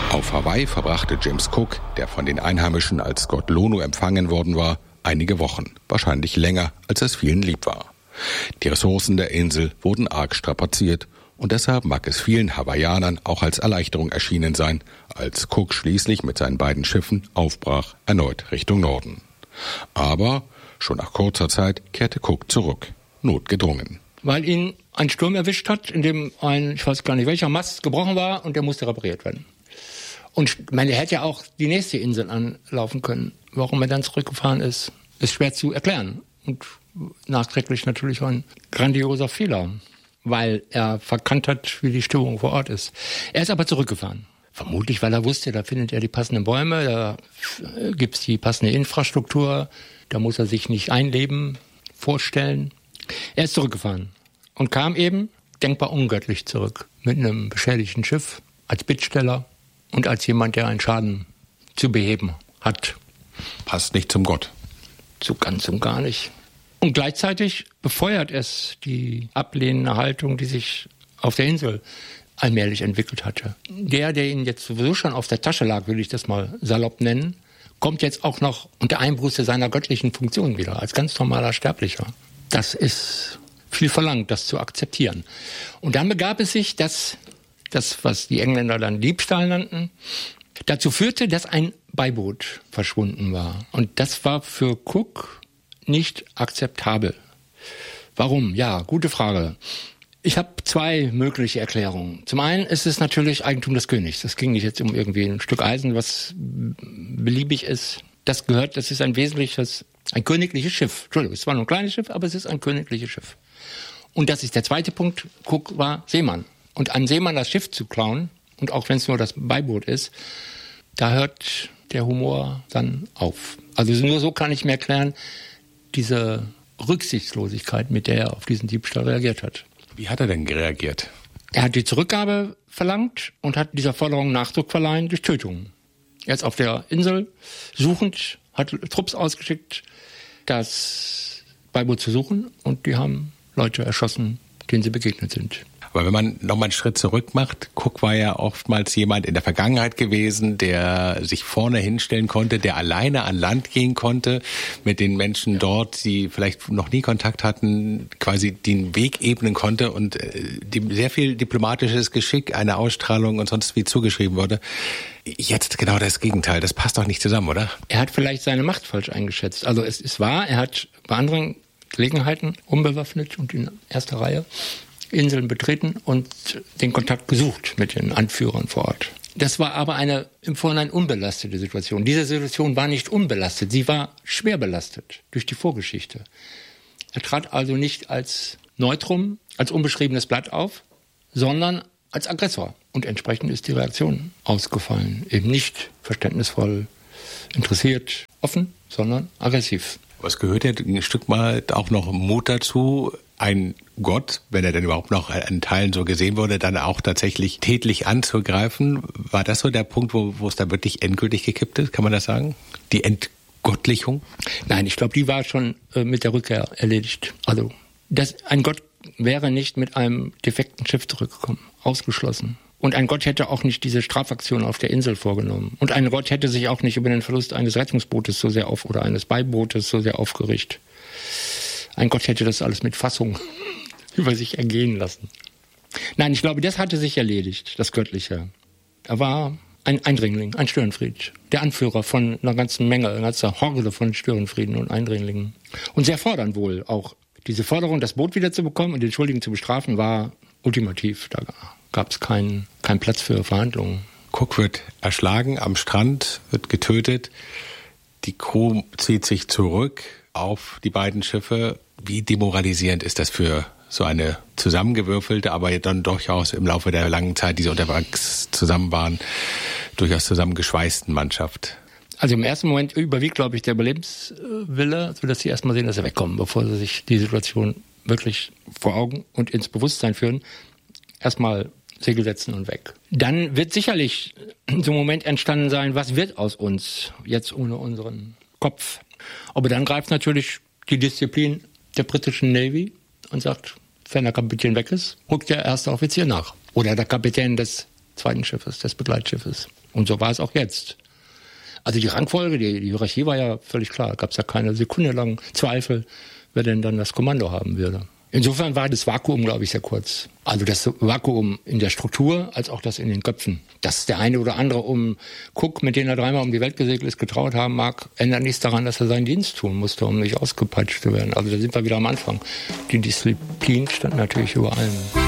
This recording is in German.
Auf Hawaii verbrachte James Cook, der von den Einheimischen als Gott Lono empfangen worden war, einige Wochen, wahrscheinlich länger, als es vielen lieb war. Die Ressourcen der Insel wurden arg strapaziert und deshalb mag es vielen Hawaiianern auch als Erleichterung erschienen sein, als Cook schließlich mit seinen beiden Schiffen aufbrach, erneut Richtung Norden. Aber schon nach kurzer Zeit kehrte Cook zurück, notgedrungen. Weil ihn ein Sturm erwischt hat, in dem ich weiß gar nicht welcher Mast gebrochen war und der musste repariert werden. Und er hätte ja auch die nächste Insel anlaufen können. Warum er dann zurückgefahren ist schwer zu erklären. Und nachträglich natürlich ein grandioser Fehler, weil er verkannt hat, wie die Stimmung vor Ort ist. Er ist aber zurückgefahren. Vermutlich, weil er wusste, da findet er die passenden Bäume, da gibt's die passende Infrastruktur, da muss er sich nicht einleben, vorstellen. Er ist zurückgefahren und kam eben denkbar ungöttlich zurück mit einem beschädigten Schiff als Bittsteller und als jemand, der einen Schaden zu beheben hat. Passt nicht zum Gott. So ganz und gar nicht. Und gleichzeitig befeuert es die ablehnende Haltung, die sich auf der Insel allmählich entwickelt hatte. Der ihn jetzt sowieso schon auf der Tasche lag, will ich das mal salopp nennen, kommt jetzt auch noch unter Einbuße seiner göttlichen Funktion wieder, als ganz normaler Sterblicher. Das ist viel verlangt, das zu akzeptieren. Und dann begab es sich, dass das, was die Engländer dann Diebstahl nannten, dazu führte, dass ein Beiboot verschwunden war. Und das war für Cook nicht akzeptabel. Warum? Ja, gute Frage. Ich habe zwei mögliche Erklärungen. Zum einen ist es natürlich Eigentum des Königs. Das ging nicht jetzt um irgendwie ein Stück Eisen, was beliebig ist. Das ist ein königliches Schiff. Entschuldigung, es war nur ein kleines Schiff, aber es ist ein königliches Schiff. Und das ist der zweite Punkt. Cook war Seemann. Und einem Seemann das Schiff zu klauen, und auch wenn es nur das Beiboot ist, da hört der Humor dann auf. Also nur so kann ich mir erklären, diese Rücksichtslosigkeit, mit der er auf diesen Diebstahl reagiert hat. Wie hat er denn reagiert? Er hat die Zurückgabe verlangt und hat dieser Forderung Nachdruck verleihen durch Tötungen. Er ist auf der Insel suchend, hat Trupps ausgeschickt, das Beiboot zu suchen, und die haben Leute erschossen, denen sie begegnet sind. Aber wenn man nochmal einen Schritt zurück macht, Cook war ja oftmals jemand in der Vergangenheit gewesen, der sich vorne hinstellen konnte, der alleine an Land gehen konnte, mit den Menschen dort, die vielleicht noch nie Kontakt hatten, quasi den Weg ebnen konnte und dem sehr viel diplomatisches Geschick, eine Ausstrahlung und sonst wie zugeschrieben wurde. Jetzt genau das Gegenteil. Das passt doch nicht zusammen, oder? Er hat vielleicht seine Macht falsch eingeschätzt. Also es ist wahr, er hat bei anderen Gelegenheiten unbewaffnet und in erster Reihe Inseln betreten und den Kontakt gesucht mit den Anführern vor Ort. Das war aber eine im Vorhinein unbelastete Situation. Diese Situation war nicht unbelastet, sie war schwer belastet durch die Vorgeschichte. Er trat also nicht als Neutrum, als unbeschriebenes Blatt auf, sondern als Aggressor. Und entsprechend ist die Reaktion ausgefallen. Eben nicht verständnisvoll, interessiert, offen, sondern aggressiv. Aber es gehört ja ein Stück mal auch noch Mut dazu, ein Gott, wenn er denn überhaupt noch in Teilen so gesehen wurde, dann auch tatsächlich tätlich anzugreifen. War das so der Punkt, wo es da wirklich endgültig gekippt ist? Kann man das sagen? Die Entgottlichung? Nein, ich glaube, die war schon mit der Rückkehr erledigt. Also, ein Gott wäre nicht mit einem defekten Schiff zurückgekommen. Ausgeschlossen. Und ein Gott hätte auch nicht diese Strafaktion auf der Insel vorgenommen. Und ein Gott hätte sich auch nicht über den Verlust eines Rettungsbootes oder eines Beibootes so sehr aufgeregt. Ein Gott hätte das alles mit Fassung über sich ergehen lassen. Nein, ich glaube, das hatte sich erledigt, das Göttliche. Er war ein Eindringling, ein Störenfried. Der Anführer von einer ganzen Menge, einer ganzen Horde von Störenfrieden und Eindringlingen. Und sehr fordernd wohl auch. Diese Forderung, das Boot wiederzubekommen und den Schuldigen zu bestrafen, war ultimativ. Da gab es keinen Platz für Verhandlungen. Cook wird erschlagen am Strand, wird getötet. Die Crew zieht sich zurück auf die beiden Schiffe. Wie demoralisierend ist das für so eine zusammengewürfelte, aber dann durchaus im Laufe der langen Zeit, die sie unterwegs zusammen waren, durchaus zusammengeschweißten Mannschaft? Also im ersten Moment überwiegt, glaube ich, der Überlebenswille, sodass sie erstmal sehen, dass sie wegkommen, bevor sie sich die Situation wirklich vor Augen und ins Bewusstsein führen. Erstmal Segel setzen und weg. Dann wird sicherlich so ein Moment entstanden sein, was wird aus uns jetzt ohne unseren Kopf? Aber dann greift natürlich die Disziplin der britischen Navy und sagt, wenn der Kapitän weg ist, rückt der erste Offizier nach. Oder der Kapitän des zweiten Schiffes, des Begleitschiffes. Und so war es auch jetzt. Also die Rangfolge, die Hierarchie war ja völlig klar. Gab es ja keine Sekunde lang Zweifel, wer denn dann das Kommando haben würde. Insofern war das Vakuum, glaube ich, sehr kurz. Also das Vakuum in der Struktur, als auch das in den Köpfen. Dass der eine oder andere Cook, mit dem er 3-mal um die Welt gesegelt ist, getraut haben mag, ändert nichts daran, dass er seinen Dienst tun musste, um nicht ausgepeitscht zu werden. Also da sind wir wieder am Anfang. Die Disziplin stand natürlich über allem.